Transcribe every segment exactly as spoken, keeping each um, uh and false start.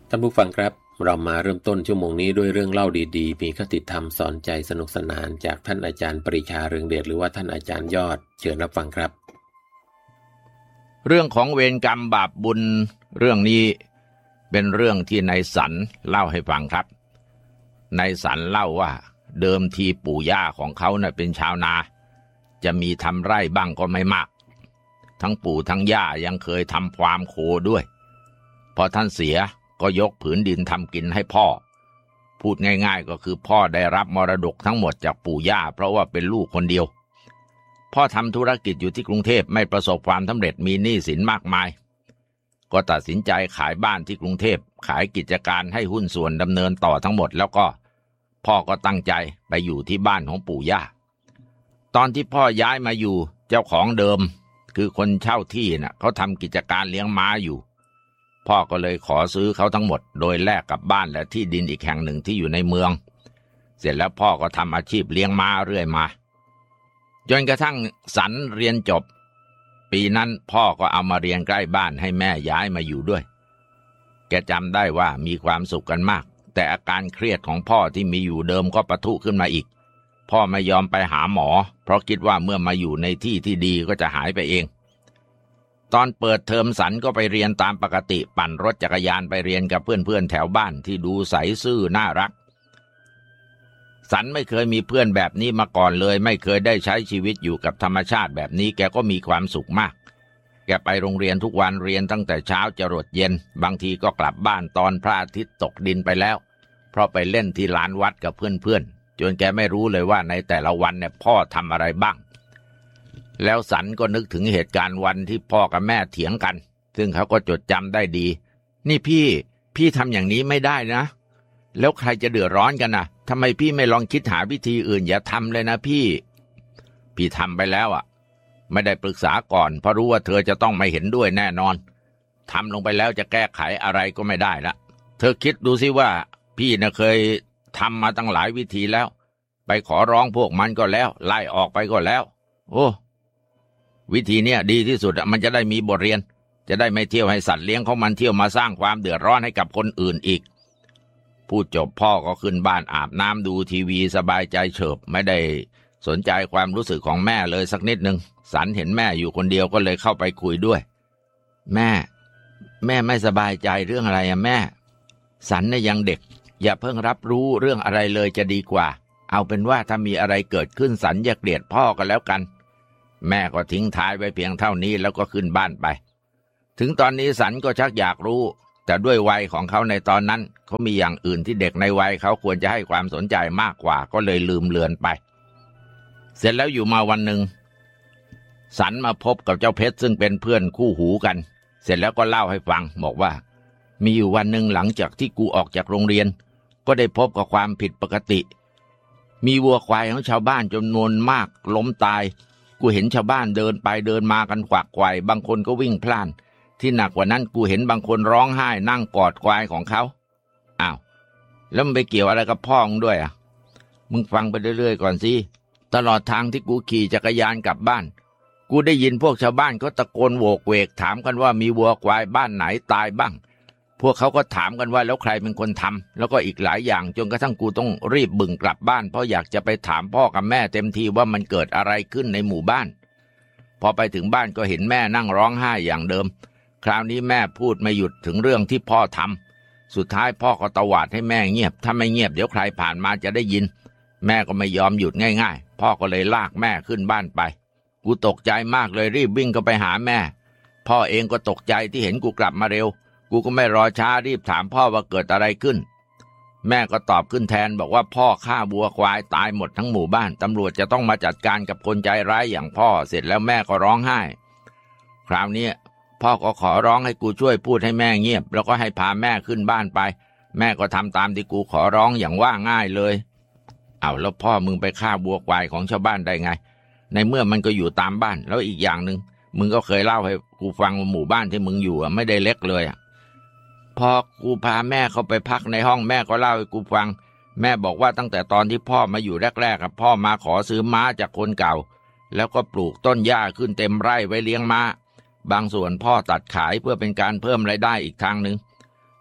ท่านผู้ฟังครับเรามาเริ่มต้นชั่วโมงนี้ด้วยเรื่องเล่าดีๆมีคติธรรมสอนใจสนุกสนานจากท่านอาจารย์ปรีชาเรืองเดชหรือว่าท่านอาจารย์ยอดเชิญรับฟังครับเรื่องของเวรกรรมบาปบุญเรื่องนี้เป็นเรื่องที่นายสันเล่าให้ฟังครับนายสันเล่าว่าเดิมทีปู่ย่าของเขาเน่ะเป็นชาวนาจะมีทำไร่บ้างก็ไม่มากทั้งปู่ทั้งย่ายังเคยทำฟาร์มโคด้วยพอท่านเสียก็ยกผืนดินทำกินให้พ่อพูดง่ายๆก็คือพ่อได้รับมรดกทั้งหมดจากปู่ย่าเพราะว่าเป็นลูกคนเดียวพ่อทำธุรกิจอยู่ที่กรุงเทพไม่ประสบความสำเร็จมีหนี้สินมากมายก็ตัดสินใจขายบ้านที่กรุงเทพขายกิจการให้หุ้นส่วนดำเนินต่อทั้งหมดแล้วก็พ่อก็ตั้งใจไปอยู่ที่บ้านของปู่ย่าตอนที่พ่อย้ายมาอยู่เจ้าของเดิมคือคนเช่าที่น่ะเขาทำกิจการเลี้ยงม้าอยู่พ่อก็เลยขอซื้อเขาทั้งหมดโดยแลกกับบ้านและที่ดินอีกแห่งหนึ่งที่อยู่ในเมืองเสร็จแล้วพ่อก็ทำอาชีพเลี้ยงม้าเรื่อยมาจนกระทั่งสันเรียนจบปีนั้นพ่อก็เอามาเรียนใกล้บ้านให้แม่ย้ายมาอยู่ด้วยแกจำได้ว่ามีความสุขกันมากแต่อาการเครียดของพ่อที่มีอยู่เดิมก็ปะทุขึ้นมาอีกพ่อไม่ยอมไปหาหมอเพราะคิดว่าเมื่อมาอยู่ในที่ที่ดีก็จะหายไปเองตอนเปิดเทอมสันก็ไปเรียนตามปกติปั่นรถจักรยานไปเรียนกับเพื่อนๆแถวบ้านที่ดูใสซื่อน่ารักสันไม่เคยมีเพื่อนแบบนี้มาก่อนเลยไม่เคยได้ใช้ชีวิตอยู่กับธรรมชาติแบบนี้แกก็มีความสุขมากแกไปโรงเรียนทุกวันเรียนตั้งแต่เช้าจรดเย็นบางทีก็กลับบ้านตอนพระอาทิตย์ตกดินไปแล้วเพราะไปเล่นที่ลานวัดกับเพื่อนๆจนแกไม่รู้เลยว่าในแต่ละวันเนี่ยพ่อทำอะไรบ้างแล้วสันก็นึกถึงเหตุการณ์วันที่พ่อกับแม่เถียงกันซึ่งเขาก็จดจำได้ดีนี่พี่พี่ทำอย่างนี้ไม่ได้นะแล้วใครจะเดือดร้อนกันนะทำไมพี่ไม่ลองคิดหาวิธีอื่นอย่าทำเลยนะพี่พี่ทำไปแล้วอ่ะไม่ได้ปรึกษาก่อนเพราะรู้ว่าเธอจะต้องไม่เห็นด้วยแน่นอนทำลงไปแล้วจะแก้ไขอะไรก็ไม่ได้ละเธอคิดดูสิว่าพี่น่ะเคยทำมาตั้งหลายวิธีแล้วไปขอร้องพวกมันก็แล้วไล่ออกไปก็แล้วโอ้วิธีเนี้ยดีที่สุดมันจะได้มีบทเรียนจะได้ไม่เที่ยวให้สัตว์เลี้ยงของมันเที่ยวมาสร้างความเดือดร้อนให้กับคนอื่นอีกพูดจบพ่อก็ขึ้นบ้านอาบน้ำดูทีวีสบายใจเฉิบไม่ได้สนใจความรู้สึกของแม่เลยสักนิดนึงสันเห็นแม่อยู่คนเดียวก็เลยเข้าไปคุยด้วยแม่แม่ไม่สบายใจเรื่องอะไรอะแม่สันน่ะยังเด็กอย่าเพิ่งรับรู้เรื่องอะไรเลยจะดีกว่าเอาเป็นว่าถ้ามีอะไรเกิดขึ้นสันอย่าเกลียดพ่อกันแล้วกันแม่ก็ทิ้งท้ายไว้เพียงเท่านี้แล้วก็ขึ้นบ้านไปถึงตอนนี้สันก็ชักอยากรู้แต่ด้วยวัยของเขาในตอนนั้นเขามีอย่างอื่นที่เด็กในวัยเขาควรจะให้ความสนใจมากกว่าก็เลยลืมเลือนไปเสร็จแล้วอยู่มาวันหนึ่งสันมาพบกับเจ้าเพชรซึ่งเป็นเพื่อนคู่หูกันเสร็จแล้วก็เล่าให้ฟังบอกว่ามีอยู่วันหนึ่งหลังจากที่กูออกจากโรงเรียนก็ได้พบกับความผิดปกติมีวัวควายของชาวบ้านจำนวนมากล้มตายกูเห็นชาวบ้านเดินไปเดินมากันขวักไขว่บางคนก็วิ่งพล่านที่หนักกว่านั้นกูเห็นบางคนร้องไห้นั่งกอดควายของเขาอ้าวแล้วมันไปเกี่ยวอะไรกับพ่อมึงด้วยอ่ะมึงฟังไปเรื่อยๆก่อนสิตลอดทางที่กูขี่จักรยานกลับบ้านกูได้ยินพวกชาวบ้านเขาตะโกนโวกเวกถามกันว่ามีวัวควายบ้านไหนตายบ้างพวกเขาก็ถามกันว่าแล้วใครเป็นคนทำแล้วก็อีกหลายอย่างจนกระทั่งกูต้องรีบบึ่งกลับบ้านเพราะอยากจะไปถามพ่อกับแม่เต็มทีว่ามันเกิดอะไรขึ้นในหมู่บ้านพอไปถึงบ้านก็เห็นแม่นั่งร้องไห้อย่างเดิมคราวนี้แม่พูดไม่หยุดถึงเรื่องที่พ่อทำสุดท้ายพ่อก็ตวาดให้แม่เงียบถ้าไม่เงียบเดี๋ยวใครผ่านมาจะได้ยินแม่ก็ไม่ยอมหยุดง่ายๆพ่อก็เลยลากแม่ขึ้นบ้านไปกูตกใจมากเลยรีบวิ่งเข้าไปหาแม่พ่อเองก็ตกใจที่เห็นกูกลับมาเร็วกูก็ไม่รอช้ารีบถามพ่อว่าเกิดอะไรขึ้นแม่ก็ตอบขึ้นแทนบอกว่าพ่อฆ่าวัวควายตายหมดทั้งหมู่บ้านตำรวจจะต้องมาจัดการกับคนใจร้ายอย่างพ่อเสร็จแล้วแม่ก็ร้องไห้คราวนี้พ่อก็ขอร้องให้กูช่วยพูดให้แม่เงียบแล้วก็ให้พาแม่ขึ้นบ้านไปแม่ก็ทำตามที่กูขอร้องอย่างว่าง่ายเลยเอาแล้วพ่อมึงไปฆ่าวัวควายของชาวบ้านได้ไงในเมื่อมันก็อยู่ตามบ้านแล้วอีกอย่างหนึ่งมึงก็เคยเล่าให้กูฟังว่าหมู่บ้านที่มึงอยู่ไม่ได้เล็กเลยอ่ะพอกูพาแม่เข้าไปพักในห้องแม่ก็เล่าให้กูฟังแม่บอกว่าตั้งแต่ตอนที่พ่อมาอยู่แรกๆครับพ่อมาขอซื้อม้าจากคนเก่าแล้วก็ปลูกต้นหญ้าขึ้นเต็มไร่ไว้เลี้ยงม้าบางส่วนพ่อตัดขายเพื่อเป็นการเพิ่มรายได้อีกทางหนึ่ง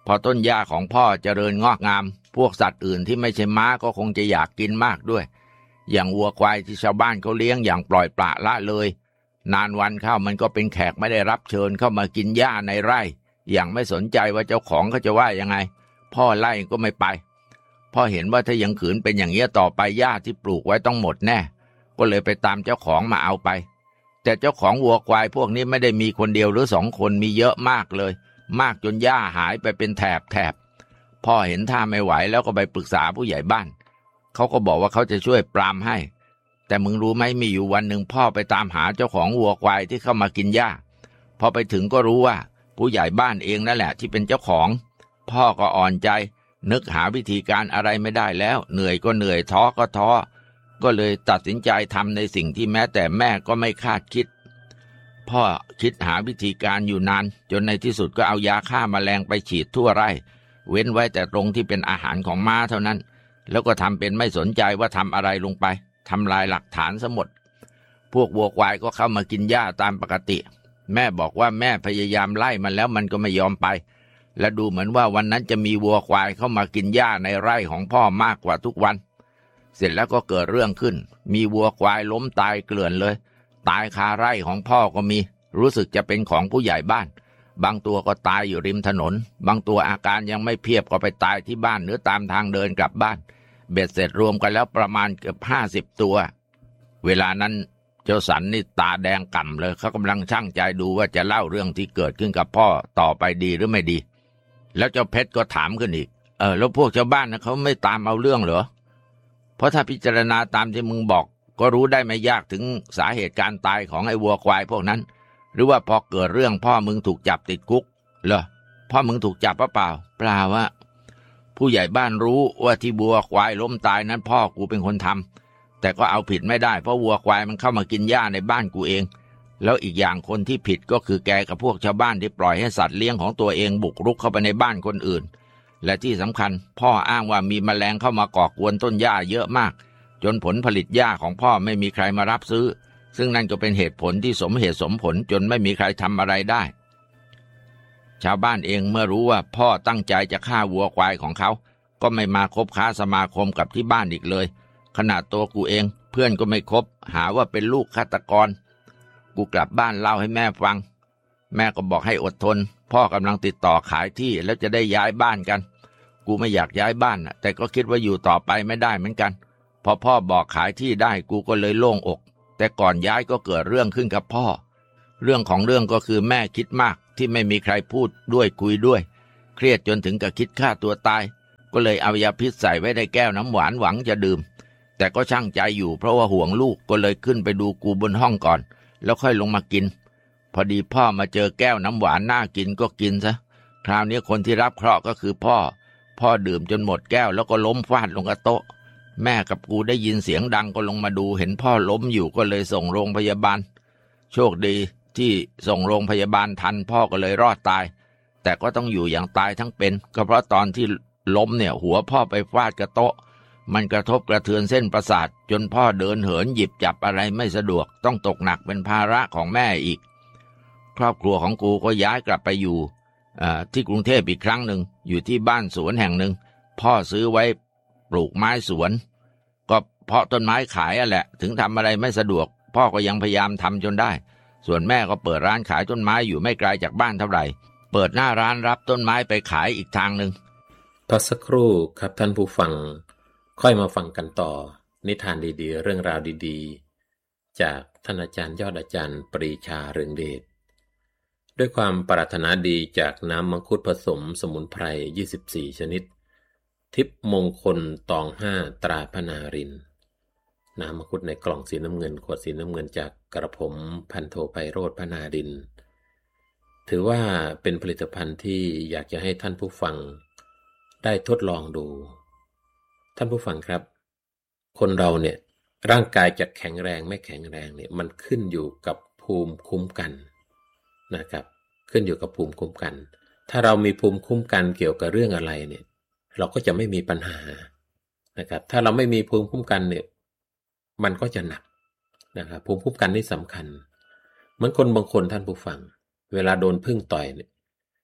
พอต้นหญ้าของพ่อเจริญงอกงามพวกสัตว์อื่นที่ไม่ใช่ม้าก็คงจะอยากกินมากด้วยอย่างวัวควายที่ชาวบ้านเขาเลี้ยงอย่างปล่อยปละละเลยนานวันเข้ามันก็เป็นแขกไม่ได้รับเชิญเข้ามากินหญ้าในไร่อย่างไม่สนใจว่าเจ้าของเขาจะว่ายังไงพ่อไล่ก็ไม่ไปพ่อเห็นว่าถ้ายังขืนเป็นอย่างนี้ต่อไปหญ้าที่ปลูกไว้ต้องหมดแน่ก็เลยไปตามเจ้าของมาเอาไปแต่เจ้าของวัวควายพวกนี้ไม่ได้มีคนเดียวหรือสองคนมีเยอะมากเลยมากจนหญ้าหายไปเป็นแถบแถบพ่อเห็นท่าไม่ไหวแล้วก็ไปปรึกษาผู้ใหญ่บ้านเขาก็บอกว่าเขาจะช่วยปรามให้แต่มึงรู้ไหมมีอยู่วันหนึ่งพ่อไปตามหาเจ้าของวัวควายที่เข้ามากินหญ้าพอไปถึงก็รู้ว่าผู้ใหญ่บ้านเองนั่นแหละที่เป็นเจ้าของพ่อก็อ่อนใจนึกหาวิธีการอะไรไม่ได้แล้วเหนื่อยก็เหนื่อยท้อก็ท้อก็เลยตัดสินใจทำในสิ่งที่แม้แต่แม่ก็ไม่คาดคิดพ่อคิดหาวิธีการอยู่นานจนในที่สุดก็เอายาฆ่าแมลงไปฉีดทั่วไร่เว้นไว้แต่ตรงที่เป็นอาหารของม้าเท่านั้นแล้วก็ทำเป็นไม่สนใจว่าทำอะไรลงไปทำลายหลักฐานซะหมดพวกวัวควายก็เข้ามากินหญ้าตามปกติแม่บอกว่าแม่พยายามไล่มันแล้วมันก็ไม่ยอมไปและดูเหมือนว่าวันนั้นจะมีวัวควายเข้ามากินหญ้าในไร่ของพ่อมากกว่าทุกวันเสร็จแล้วก็เกิดเรื่องขึ้นมีวัวควายล้มตายเกลื่อนเลยตายคาไร่ของพ่อก็มีรู้สึกจะเป็นของผู้ใหญ่บ้านบางตัวก็ตายอยู่ริมถนนบางตัวอาการยังไม่เพียบก็ไปตายที่บ้านหรือตามทางเดินกลับบ้านเบ็ดเสร็จรวมกันแล้วประมาณเกือบห้าสิบตัวเวลานั้นเจ้าสันนี่ตาแดงก่ำเลยเขากำลังชั่งใจดูว่าจะเล่าเรื่องที่เกิดขึ้นกับพ่อต่อไปดีหรือไม่ดีแล้วเจ้าเพชรก็ถามขึ้นอีกเออแล้วพวกชาวบ้านนะเขาไม่ตามเอาเรื่องเหรอเพราะถ้าพิจารณาตามที่มึงบอกก็รู้ได้ไม่ยากถึงสาเหตุการตายของไอ้วัวควายพวกนั้นหรือว่าพอเกิดเรื่องพ่อมึงถูกจับติดคุกเหรอพ่อมึงถูกจับปะเปล่าเปล่าวะผู้ใหญ่บ้านรู้ว่าที่วัวควายล้มตายนั้นพ่อกูเป็นคนทำแต่ก็เอาผิดไม่ได้เพราะวัวควายมันเข้ามากินหญ้าในบ้านกูเองแล้วอีกอย่างคนที่ผิดก็คือแกกับพวกชาวบ้านที่ปล่อยให้สัตว์เลี้ยงของตัวเองบุกรุกเข้าไปในบ้านคนอื่นและที่สำคัญพ่ออ้างว่ามีแมลงเข้ามาก่อกวนต้นหญ้าเยอะมากจนผลผลิตหญ้าของพ่อไม่มีใครมารับซื้อซึ่งนั่นก็เป็นเหตุผลที่สมเหตุสมผลจนไม่มีใครทำอะไรได้ชาวบ้านเองเมื่อรู้ว่าพ่อตั้งใจจะฆ่าวัวควายของเขาก็ไม่มาคบค้าสมาคมกับที่บ้านอีกเลยขนาดตัวกูเองเพื่อนก็ไม่คบหาว่าเป็นลูกฆาตกรกูกลับบ้านเล่าให้แม่ฟังแม่ก็บอกให้อดทนพ่อกำลังติดต่อขายที่แล้วจะได้ย้ายบ้านกันกูไม่อยากย้ายบ้านแต่ก็คิดว่าอยู่ต่อไปไม่ได้เหมือนกันพอพ่อบอกขายที่ได้กูก็เลยโล่งอกแต่ก่อนย้ายก็เกิดเรื่องขึ้นกับพ่อเรื่องของเรื่องก็คือแม่คิดมากที่ไม่มีใครพูดด้วยคุยด้วยเครียดจนถึงกับคิดฆ่าตัวตายก็เลยเอายาพิษใส่ไว้ในแก้วน้ำหวานหวังจะดื่มแต่ก็ช่างใจอยู่เพราะว่าห่วงลูกก็เลยขึ้นไปดูกูบนห้องก่อนแล้วค่อยลงมากินพอดีพ่อมาเจอแก้วน้ำหวานน่ากินก็กินซะคราวนี้คนที่รับเคราะห์ก็คือพ่อพ่อดื่มจนหมดแก้วแล้วก็ล้มฟาดลงกับโต๊ะแม่กับกูได้ยินเสียงดังก็ลงมาดูเห็นพ่อล้มอยู่ก็เลยส่งโรงพยาบาลโชคดีที่ส่งโรงพยาบาลทันพ่อก็เลยรอดตายแต่ก็ต้องอยู่อย่างตายทั้งเป็นก็เพราะตอนที่ล้มเนี่ยหัวพ่อไปฟาดกับโต๊ะมันกระทบกระเทือนเส้นประสาทจนพ่อเดินเหินหยิบจับอะไรไม่สะดวกต้องตกหนักเป็นภาระของแม่อีกครอบครัวของกูก็ย้ายกลับไปอยู่ที่กรุงเทพอีกครั้งหนึ่งอยู่ที่บ้านสวนแห่งหนึ่งพ่อซื้อไว้ปลูกไม้สวนก็เพาะต้นไม้ขายอ่ะแหละถึงทำอะไรไม่สะดวกพ่อก็ยังพยายามทำจนได้ส่วนแม่ก็เปิดร้านขายต้นไม้อยู่ไม่ไกลจากบ้านเท่าไหร่เปิดหน้าร้านรับต้นไม้ไปขายอีกทางหนึ่งพักสักครู่ครับท่านผู้ฟังค่อยมาฟังกันต่อนิทานดีๆเรื่องราวดีๆจากท่านอาจารย์ยอดอาจารย์ปรีชาเรืองเดชด้วยความปรารถนาดีจากน้ำมังคุดผสมสมุนไพรยี่สิบสี่ชนิดทิพมงคลตองห้าตราพนารินน้ำมังคุดในกล่องสีน้ำเงินขวดสีน้ำเงินจากกระผมพันโทไพโรจน์พนารินถือว่าเป็นผลิตภัณฑ์ที่อยากจะให้ท่านผู้ฟังได้ทดลองดูท่านผู้ฟังครับคนเราเนี่ยร่างกายจะแข็งแรงไม่แข็งแรงเนี่ยมันขึ้นอยู่กับภูมิคุ้มกันนะครับขึ้นอยู่กับภูมิคุ้มกันถ้าเรามีภูมิคุ้มกันเกี่ยวกับเรื่องอะไรเนี่ยเราก็จะไม่มีปัญหานะครับถ้าเราไม่มีภูมิคุ้มกันเนี่ยมันก็จะหนักนะครับภูมิคุ้มกันนี่สำคัญเหมือนคนบางคนท่านผู้ฟังเวลาโดนผึ้งต่อยเนี่ย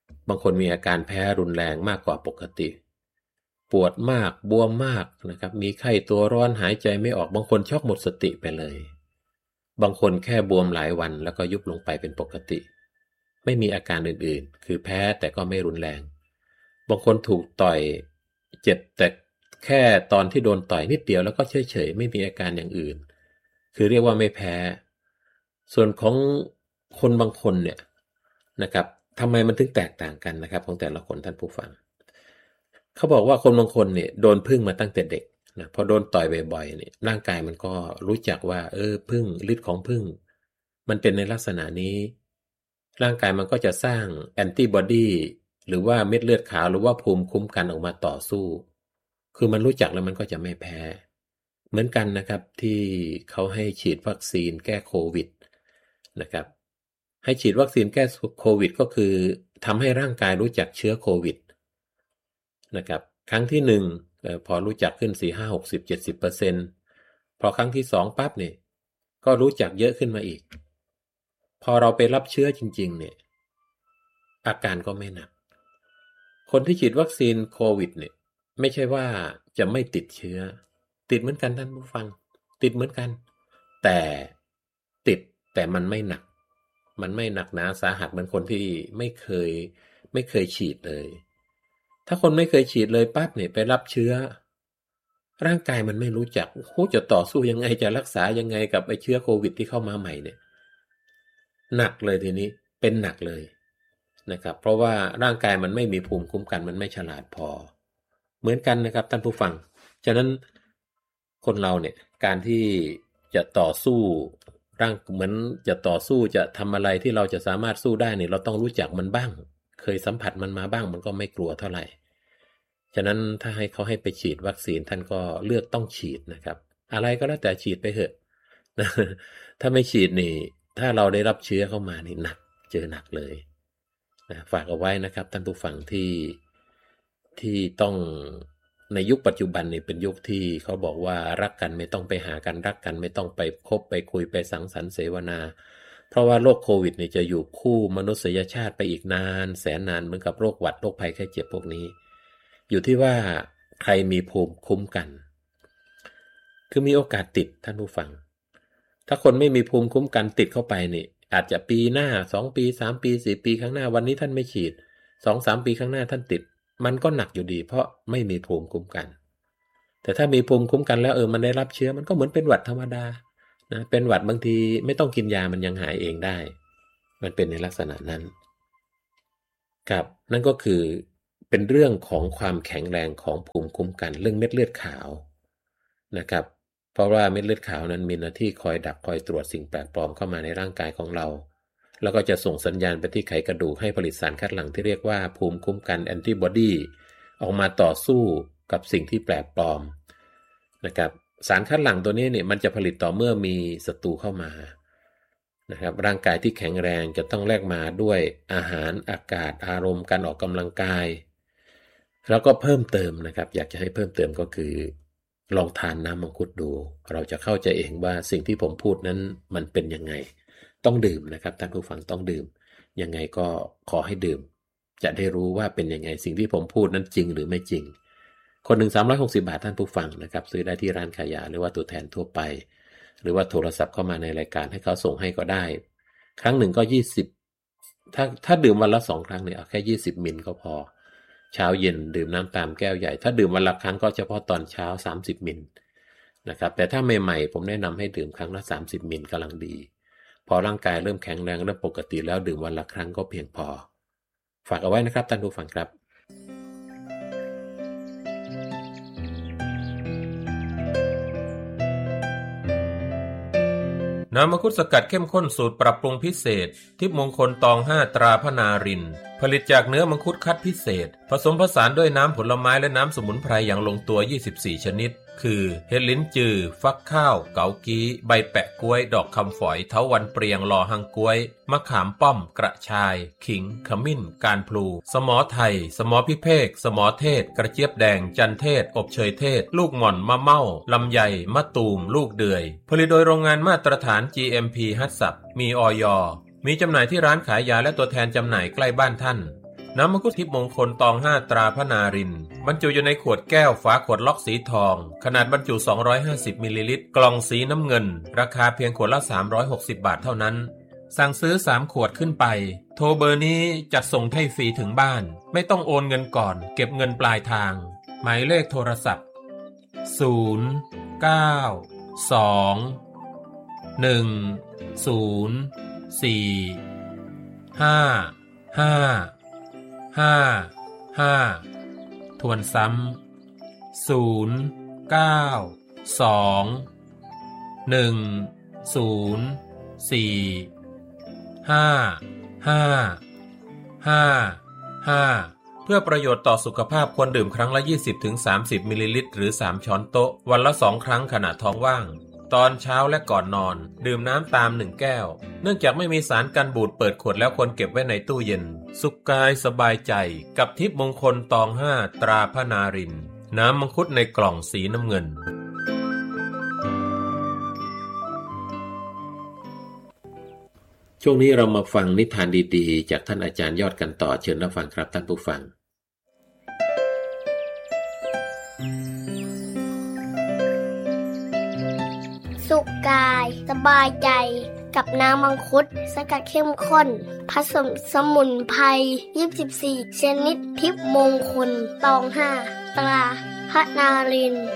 บางคนมีอาการแพ้รุนแรงมากกว่าปกติปวดมากบวมมากนะครับมีไข้ตัวร้อนหายใจไม่ออกบางคนช็อกหมดสติไปเลยบางคนแค่บวมหลายวันแล้วก็ยุบลงไปเป็นปกติไม่มีอาการอื่นๆคือแพ้แต่ก็ไม่รุนแรงบางคนถูกต่อยเจ็บแต่แค่ตอนที่โดนต่อยนิดเดียวแล้วก็เฉยๆไม่มีอาการอย่างอื่นคือเรียกว่าไม่แพ้ส่วนของคนบางคนเนี่ยนะครับทำไมมันถึงแตกต่างกันนะครับของแต่ละคนท่านผู้ฟังเขาบอกว่าคนบางคนเนี่ยโดนผึ้งมาตั้งแต่เด็กนะพอโดนต่อยบ่อยๆเนี่ยร่างกายมันก็รู้จักว่าเออผึ้งฤทธิ์ของผึ้งมันเป็นในลักษณะนี้ร่างกายมันก็จะสร้างแอนติบอดีหรือว่าเม็ดเลือดขาวหรือว่าภูมิคุ้มกันออกมาต่อสู้คือมันรู้จักแล้วมันก็จะไม่แพ้เหมือนกันนะครับที่เขาให้ฉีดวัคซีนแก้โควิดนะครับให้ฉีดวัคซีนแก้โควิดก็คือทำให้ร่างกายรู้จักเชื้อโควิดนะครับครั้งที่หนึ่งพอรู้จักขึ้น สี่ ห้า หก สิบ เจ็ดสิบเปอร์เซ็นต์ พอครั้งที่สองปั๊บเนี่ยก็รู้จักเยอะขึ้นมาอีกพอเราไปรับเชื้อจริงๆเนี่ยอาการก็ไม่หนักคนที่ฉีดวัคซีนโควิดเนี่ยไม่ใช่ว่าจะไม่ติดเชื้อติดเหมือนกันท่านผู้ฟังติดเหมือนกันแต่ติดแต่มันไม่หนักมันไม่หนักหนาสาหัสเหมือนคนที่ไม่เคยไม่เคยฉีดเลยถ้าคนไม่เคยฉีดเลยปั๊บเนี่ยไปรับเชื้อร่างกายมันไม่รู้จักโอ้จะต่อสู้ยังไงจะรักษายังไงกับไอ้เชื้อโควิดที่เข้ามาใหม่เนี่ยหนักเลยทีนี้เป็นหนักเลยนะครับเพราะว่าร่างกายมันไม่มีภูมิคุ้มกันมันไม่ฉลาดพอเหมือนกันนะครับท่านผู้ฟังฉะนั้นคนเราเนี่ยการที่จะต่อสู้ร่างเหมือนจะต่อสู้จะทำอะไรที่เราจะสามารถสู้ได้เนี่ยเราต้องรู้จักมันบ้างเคยสัมผัสมันมาบ้างมันก็ไม่กลัวเท่าไหร่ฉะนั้นถ้าให้เขาให้ไปฉีดวัคซีนท่านก็เลือกต้องฉีดนะครับอะไรก็แล้วแต่ฉีดไปเถอะถ้าไม่ฉีดนี่ถ้าเราได้รับเชื้อเข้ามานี่หนักเจอหนักเลยนะฝากเอาไว้นะครับท่านผู้ฟังที่ที่ต้องในยุคปัจจุบันนี่เป็นยุคที่เขาบอกว่ารักกันไม่ต้องไปหากันรักกันไม่ต้องไปคบไปคุยไปสังสรรค์เสวนาเพราะว่าโรคโควิดนี่จะอยู่คู่มนุษยชาติไปอีกนานแสนนานเหมือนกับโรคหวัดโรคภัยไข้เจ็บพวกนี้อยู่ที่ว่าใครมีภูมิคุ้มกันคือมีโอกาสติดท่านผู้ฟังถ้าคนไม่มีภูมิคุ้มกันติดเข้าไปนี่อาจจะปีหน้าสองปีสามปีสี่ปีข้างหน้าวันนี้ท่านไม่ฉีด สองสาม ปีข้างหน้าท่านติดมันก็หนักอยู่ดีเพราะไม่มีภูมิคุ้มกันแต่ถ้ามีภูมิคุ้มกันแล้วเออมันได้รับเชื้อมันก็เหมือนเป็นหวัดธรรมดานะเป็นหวัดบางทีไม่ต้องกินยามันยังหายเองได้มันเป็นในลักษณะนั้นครับนั่นก็คือเป็นเรื่องของความแข็งแรงของภูมิคุ้มกันเรื่องเม็ดเลือดขาวนะครับเพราะว่าเม็ดเลือดขาวนั้นมีหน้าที่คอยดักคอยตรวจสิ่งแปลกปลอมเข้ามาในร่างกายของเราแล้วก็จะส่งสัญญาณไปที่ไขกระดูกให้ผลิตสารคัดหลั่งที่เรียกว่าภูมิคุ้มกันแอนติบอดีออกมาต่อสู้กับสิ่งที่แปลกปลอมนะครับสารคัดหลั่งตัวนี้เนี่ยมันจะผลิตต่อเมื่อมีศัตรูเข้ามานะครับร่างกายที่แข็งแรงจะต้องแลกมาด้วยอาหารอากาศอารมณ์การออกกำลังกายแล้วก็เพิ่มเติมนะครับอยากจะให้เพิ่มเติมก็คือลองทานน้ำมังคุดดูเราจะเข้าใจเองว่าสิ่งที่ผมพูดนั้นมันเป็นยังไงต้องดื่มนะครับท่านผู้ฟังต้องดื่มยังไงก็ขอให้ดื่มจะได้รู้ว่าเป็นยังไงสิ่งที่ผมพูดนั้นจริงหรือไม่จริงคนหนึ่งสามร้อยหกสิบบาทท่านผู้ฟังนะครับซื้อได้ที่ร้านขายยาหรือว่าตัวแทนทั่วไปหรือว่าโทรศัพท์เข้ามาในรายการให้เขาส่งให้ก็ได้ครั้งหนึ่งก็ยี่สิบถ้าถ้าดื่มวันละสองครั้งเนี่ยเอาแค่ยี่สิบมิลก็พอเช้าเย็นดื่มน้ำตามแก้วใหญ่ถ้าดื่มวันละครั้งก็เฉพาะตอนเช้าสามสิบมิลนะครับแต่ถ้าใหม่ๆผมแนะนำให้ดื่มครั้งละสามสิบมิลกำลังดีพอร่างกายเริ่มแข็งแรงเริ่มปกติแล้วดื่มวันละครั้งก็เพียงพอฝากเอาไว้นะครับท่านผู้ฟังครับน้ำมังคุดสกัดเข้มข้นสูตรปรับปรุงพิเศษทิพย์มงคลตองห้าตราพนารินผลิตจากเนื้อมังคุดคัดพิเศษผสมผสานด้วยน้ำผลไม้และน้ำสมุนไพรอย่างลงตัวยี่สิบสี่ชนิดคือเห็ดลิ้นจือฟักข้าวเกากี้ใบแปะกล้วยดอกคำฝอยเถาวัลย์เปรียงลอหังกล้วยมะขามป้อมกระชายขิงขมิ้นการพลูสมอไทยสมอพิเภกสมอเทศกระเจี๊ยบแดงจันเทศอบเชยเทศลูกหม่อนมะเม่าลำไยมะตูมลูกเดือยผลิตโดยโรงงานมาตรฐาน จี เอ็ม พี ฮัตสับมีอย.มีจำหน่ายที่ร้านขายยาและตัวแทนจำหน่ายใกล้บ้านท่านน้ำมังคุดทิพย์มงคลตองห้าตราพระนารินทร์บรรจุอยู่ในขวดแก้วฝาขวดล็อกสีทองขนาดบรรจุสองร้อยห้าสิบมิลลิลิตรกล่องสีน้ำเงินราคาเพียงขวดละสามร้อยหกสิบบาทเท่านั้นสั่งซื้อสามขวดขึ้นไปโทรเบอร์นี้จัดส่งให้ฟรีถึงบ้านไม่ต้องโอนเงินก่อนเก็บเงินปลายทางหมายเลขโทรศัพท์ศูนย์ เก้า สอง หนึ่ง ศูนย์ สี่ ห้า ห้า ห้า ห้าทวนซ้ำศูนย์ เก้า สอง หนึ่ง ศูนย์ สี่ ห้า ห้า ห้า ห้าเพื่อประโยชน์ต่อสุขภาพควรดื่มครั้งละ ยี่สิบถึงสามสิบ มิลลิลิตรหรือสามช้อนโต๊ะวันละสองครั้งขณะท้องว่างตอนเช้าและก่อนนอนดื่มน้ำตามหนึ่งแก้วเนื่องจากไม่มีสารกันบูดเปิดขวดแล้วควรเก็บไว้ในตู้เย็นสุขกายสบายใจกับทิพย์มงคลตองห้าตราพระนารินทร์น้ำมังคุดในกล่องสีน้ำเงินช่วงนี้เรามาฟังนิทานดีๆจากท่านอาจารย์ยอดกันต่อเชิญรับฟังครับท่านผู้ฟังสุขกายสบายใจกับน้ำมังคุดสกัดเข้มข้นผสมสมุนไพรยี่สิบสี่ชนิดทิพย์มงคลตองห้าตราพระนารินทร์